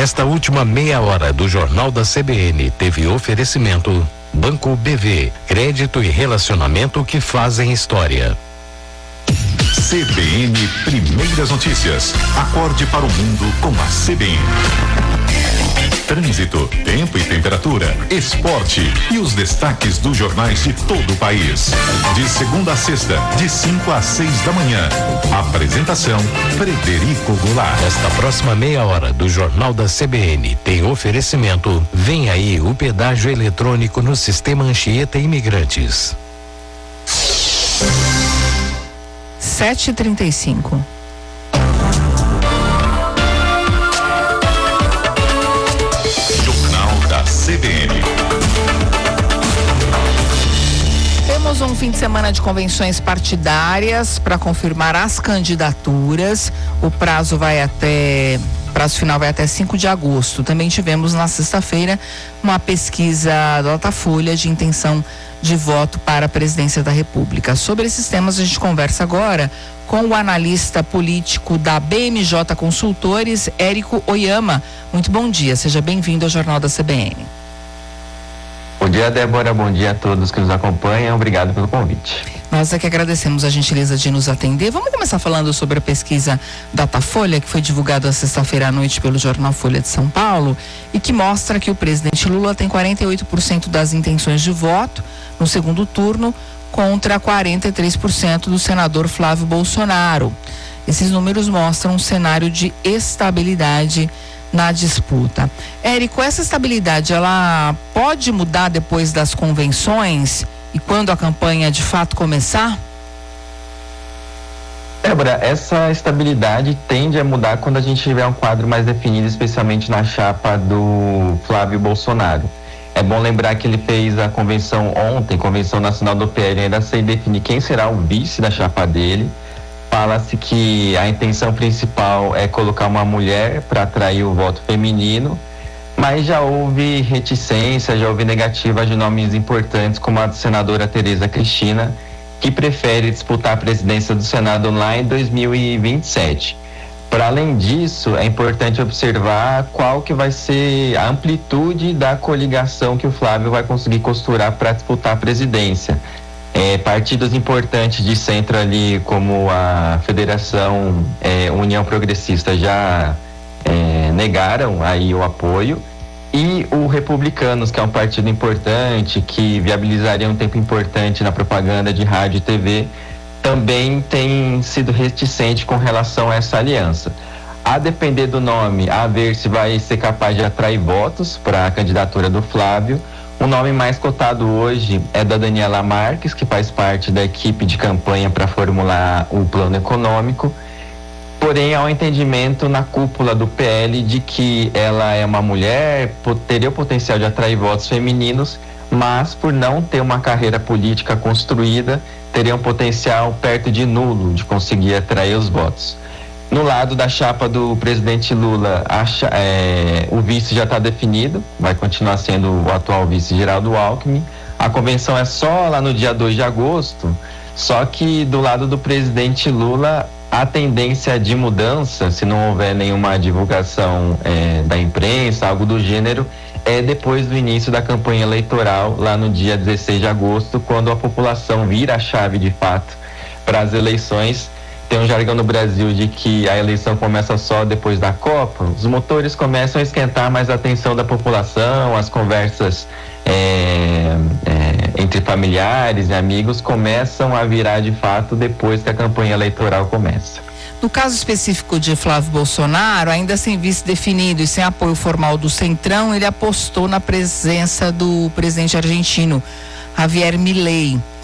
Esta última meia hora do Jornal da CBN teve oferecimento Banco BV, crédito e relacionamento que fazem história. CBN Primeiras Notícias. Acorde para o mundo com a CBN. Trânsito, tempo e temperatura, esporte e os destaques dos jornais de todo o país. De segunda a sexta, de 5 às 6 da manhã. Apresentação, Frederico Goulart. Esta próxima meia hora do Jornal da CBN tem oferecimento. Vem aí o pedágio eletrônico no Sistema Anchieta Imigrantes. 7h35. CBN. Temos um fim de semana de convenções partidárias para confirmar as candidaturas. O prazo final vai até 5 de agosto. Também tivemos na sexta-feira uma pesquisa da Datafolha de intenção de voto para a presidência da República. Sobre esses temas a gente conversa agora com o analista político da BMJ Consultores, Érico Oyama. Muito bom dia, seja bem-vindo ao Jornal da CBN. Bom dia, Débora, bom dia a todos que nos acompanham, obrigado pelo convite. Nós é que agradecemos a gentileza de nos atender. Vamos começar falando sobre a pesquisa Datafolha, que foi divulgada sexta-feira à noite pelo jornal Folha de São Paulo e que mostra que o presidente Lula tem 48% das intenções de voto no segundo turno contra 43% do senador Flávio Bolsonaro. Esses números mostram um cenário de estabilidade na disputa. Érico, essa estabilidade, ela pode mudar depois das convenções e quando a campanha de fato começar? Débora, essa estabilidade tende a mudar quando a gente tiver um quadro mais definido, especialmente na chapa do Flávio Bolsonaro. É bom lembrar que ele fez a convenção ontem, Convenção Nacional do PL, ainda sem definir quem será o vice da chapa dele. Fala-se que a intenção principal é colocar uma mulher para atrair o voto feminino, mas já houve reticência, já houve negativa de nomes importantes, como a senadora Tereza Cristina, que prefere disputar a presidência do Senado lá em 2027. Para além disso, é importante observar qual que vai ser a amplitude da coligação que o Flávio vai conseguir costurar para disputar a presidência. Partidos importantes de centro ali, como a Federação União Progressista, já negaram aí o apoio, e o Republicanos, que é um partido importante, que viabilizaria um tempo importante na propaganda de rádio e TV, também tem sido reticente com relação a essa aliança. A depender do nome, a ver se vai ser capaz de atrair votos para a candidatura do Flávio. O nome mais cotado hoje é da Daniela Marques, que faz parte da equipe de campanha para formular o plano econômico. Porém, há um entendimento na cúpula do PL de que ela é uma mulher, teria o potencial de atrair votos femininos, mas por não ter uma carreira política construída, teria um potencial perto de nulo de conseguir atrair os votos. No lado da chapa do presidente Lula, o vice já está definido, vai continuar sendo o atual vice Geraldo Alckmin. A convenção é só lá no dia 2 de agosto, só que do lado do presidente Lula, a tendência de mudança, se não houver nenhuma divulgação da imprensa, algo do gênero, é depois do início da campanha eleitoral, lá no dia 16 de agosto, quando a população vira a chave de fato para as eleições. Tem um jargão no Brasil de que a eleição começa só depois da Copa. Os motores começam a esquentar, mais a atenção da população, as conversas entre familiares e amigos começam a virar de fato depois que a campanha eleitoral começa. No caso específico de Flávio Bolsonaro, ainda sem vice definido e sem apoio formal do Centrão, ele apostou na presença do presidente argentino, Javier Milei.